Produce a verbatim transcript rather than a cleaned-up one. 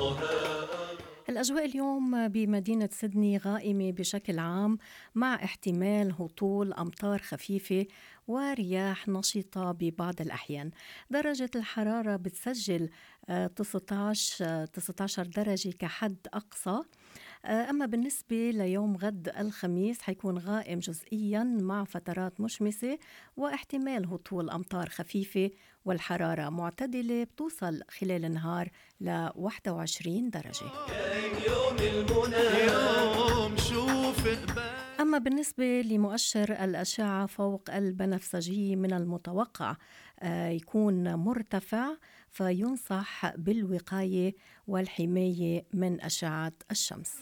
الأجواء اليوم بمدينة سيدني غائمة بشكل عام، مع احتمال هطول أمطار خفيفة ورياح نشطة ببعض الأحيان. درجة الحرارة بتسجل آه، تسعة عشر آه، تسعة عشر درجة كحد أقصى. آه، أما بالنسبة ليوم غد الخميس حيكون غائم جزئيا مع فترات مشمسة واحتمال هطول أمطار خفيفة، والحرارة معتدلة بتوصل خلال النهار ل واحد وعشرين درجة. يوم المنى يوم شوف قبال. أما بالنسبة لمؤشر الأشعة فوق البنفسجي من المتوقع آه، يكون مرتفع، فينصح بالوقاية والحماية من أشعة الشمس.